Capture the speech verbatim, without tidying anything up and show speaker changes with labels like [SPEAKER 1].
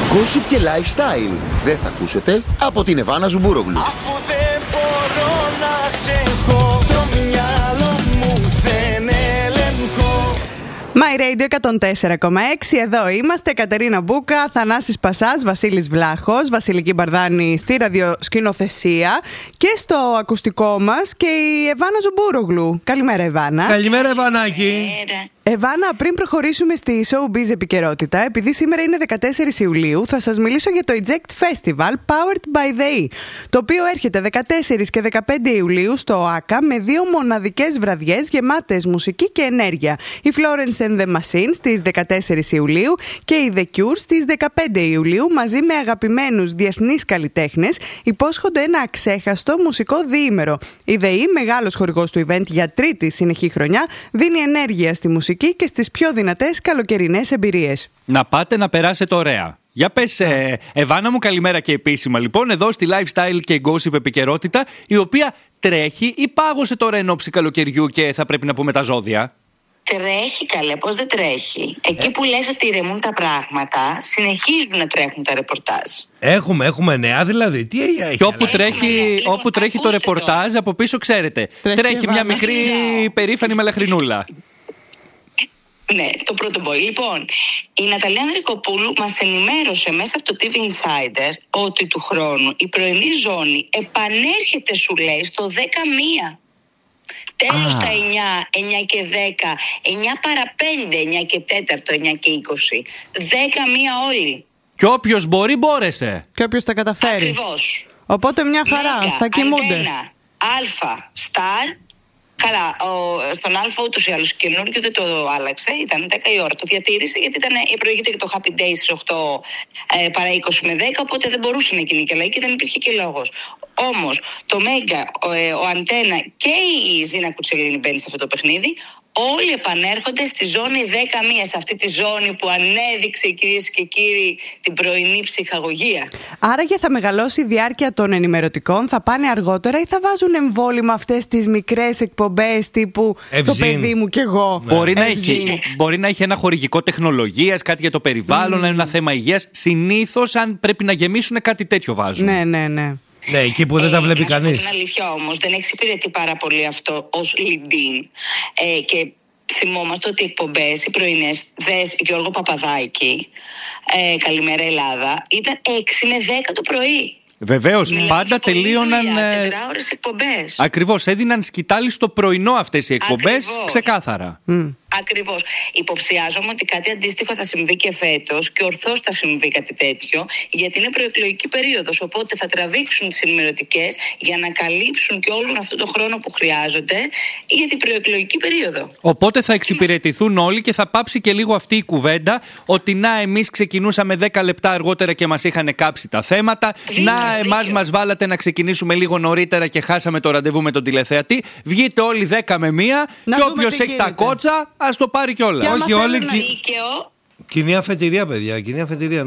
[SPEAKER 1] Gossip και lifestyle. Δεν θα ακούσετε από την Εβάνα Ζουμπούροβλου.
[SPEAKER 2] Αφού δεν μπορώ να σε έχω, το μυαλό μου δεν ελεγχώ.
[SPEAKER 3] My Radio εκατόν τέσσερα κόμμα έξι, εδώ είμαστε. Κατερίνα Μπούκα, Θανάσης Πασάς, Βασίλης Βλάχος, Βασιλική Μπαρδάνη στη ραδιοσκηνοθεσία και στο ακουστικό μας και η Εβάνα Ζουμπούροβλου. Καλημέρα, Εβάνα.
[SPEAKER 4] Καλημέρα, Ευανάκη.
[SPEAKER 3] Εβάνα, πριν προχωρήσουμε στη Showbiz επικαιρότητα, επειδή σήμερα είναι δεκατέσσερις Ιουλίου, θα σας μιλήσω για το Eject Festival Powered by the E, το οποίο έρχεται δεκατέσσερις και δεκαπέντε Ιουλίου στο ΟΑΚΑ με δύο μοναδικές βραδιές γεμάτες μουσική και ενέργεια. Η Florence and the Machine στις δεκατέσσερις Ιουλίου και η The Cure στις δεκαπέντε Ιουλίου, μαζί με αγαπημένους διεθνείς καλλιτέχνες, υπόσχονται ένα αξέχαστο μουσικό διήμερο. Η The E, μεγάλος χορηγός του event για τρίτη συνεχή χρονιά, δίνει ενέργεια στη μουσική και στις πιο δυνατές καλοκαιρινές εμπειρίες.
[SPEAKER 5] Να πάτε να περάσετε ωραία. Για πες, ε, Εβάνα μου, καλημέρα και επίσημα λοιπόν, εδώ στη Lifestyle και Gossip επικαιρότητα, η οποία τρέχει ή πάγωσε τώρα εν ώψη καλοκαιριού και θα πρέπει να πούμε τα ζώδια.
[SPEAKER 6] Τρέχει, καλέ, πώς δεν τρέχει. Εκεί ε. που λες ότι ηρεμούν τα πράγματα, συνεχίζουν να τρέχουν τα ρεπορτάζ.
[SPEAKER 4] Έχουμε, έχουμε νέα δηλαδή. Τι έχει.
[SPEAKER 5] Και όπου τρέχει, όπου τρέχει το ρεπορτάζ, από πίσω ξέρετε. Τρέχει, τρέχει μια μικρή περήφανη μελαχρινούλα.
[SPEAKER 6] Ναι, το πρώτο boy. Λοιπόν, η Ναταλία Ανδρικοπούλου μας ενημέρωσε μέσα από το τι βι Insider ότι του χρόνου η πρωινή ζώνη επανέρχεται, σου λέει, στο δέκα μία. Τέλος ah. τα εννιά, εννιά και δέκα, εννιά παρά πέντε, εννιά και τέταρτο, εννιά και είκοσι. δέκα μία όλοι.
[SPEAKER 5] Και όποιος μπορεί, μπόρεσε.
[SPEAKER 3] Και όποιος τα καταφέρει.
[SPEAKER 6] Ακριβώς.
[SPEAKER 3] Οπότε μια χαρά, Μέγα, θα κοιμούνται.
[SPEAKER 6] Αντένα, Αλφα, Σταρ. Καλά, ο, στον Αλφα ούτως ή άλλως καινούργιο δεν το άλλαξε, ήταν δέκα η ώρα. Το διατήρησε γιατί ήταν, προηγείται και το Happy Days στις οκτώ ε, παρά είκοσι με δέκα, οπότε δεν μπορούσε να κινεί και λέει και δεν υπήρχε και λόγος. Όμως το Μέγκα, ο, ε, ο Αντένα και η Ζήνα Κουτσελίνη μπαίνει σε αυτό το παιχνίδι. Όλοι επανέρχονται στη ζώνη δέκα μία, σε αυτή τη ζώνη που ανέδειξε, κυρίες και κύριοι, την πρωινή ψυχαγωγία.
[SPEAKER 3] Άραγε θα μεγαλώσει η διάρκεια των ενημερωτικών, θα πάνε αργότερα ή θα βάζουν εμβόλυμα αυτές τις μικρές εκπομπές τύπου Ευζήν. Το παιδί μου κι εγώ.
[SPEAKER 5] Ναι. Μπορεί, να έχει, μπορεί να έχει ένα χορηγικό τεχνολογίας, κάτι για το περιβάλλον, mm. ένα θέμα υγείας. Συνήθως, αν πρέπει να γεμίσουν, κάτι τέτοιο βάζουν.
[SPEAKER 3] Ναι, ναι, ναι.
[SPEAKER 4] Ναι, εκεί που δεν ε, τα βλέπει κανείς.
[SPEAKER 6] Είναι αλήθεια όμως, δεν εξυπηρετεί πάρα πολύ αυτό ως lead-in. Ε, και θυμόμαστε ότι οι εκπομπές, οι πρωινές, δες Γιώργο Παπαδάκη, ε, Καλημέρα Ελλάδα, ήταν έξι με δέκα το πρωί.
[SPEAKER 5] Βεβαίως, ναι. Πάντα τελείωναν.
[SPEAKER 6] Τετράωρες εκπομπές.
[SPEAKER 5] Ακριβώς, έδιναν σκητάλη στο πρωινό αυτές οι εκπομπές. Ακριβώς. Ξεκάθαρα. Mm.
[SPEAKER 6] Ακριβώς. Υποψιάζομαι ότι κάτι αντίστοιχο θα συμβεί και φέτος και ορθώς θα συμβεί κάτι τέτοιο, γιατί είναι προεκλογική περίοδος. Οπότε θα τραβήξουν τις ενημερωτικές για να καλύψουν και όλον αυτό το χρόνο που χρειάζονται για την προεκλογική περίοδο.
[SPEAKER 5] Οπότε θα εξυπηρετηθούν όλοι και θα πάψει και λίγο αυτή η κουβέντα ότι να, εμείς ξεκινούσαμε δέκα λεπτά αργότερα και μας είχαν κάψει τα θέματα. Δίκιο, να, εμάς μας βάλατε να ξεκινήσουμε λίγο νωρίτερα και χάσαμε το ραντεβού με τον τηλεθεατή. Βγείτε όλοι δέκα με μία και όποιος έχει τα κότσα, ας το πάρει κιόλας.
[SPEAKER 4] Όχι, όλοι. Κοινή αφετηρία, παιδιά. Κοινή αφετηρία.